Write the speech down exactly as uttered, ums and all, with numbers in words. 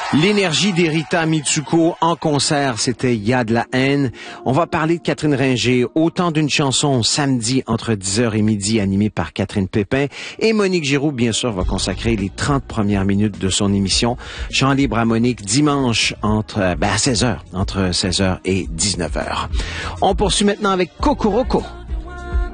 L'énergie d'Erita Mitsuko en concert, c'était Il y a de la haine. On va parler de Catherine Ringer, autant d'une chanson samedi entre dix heures et midi animée par Catherine Pépin. Et Monique Giroux, bien sûr, va consacrer les trente premières minutes de son émission Chant libre à Monique dimanche entre, ben à seize heures, entre seize heures et dix-neuf heures. On poursuit maintenant avec Kokoroko.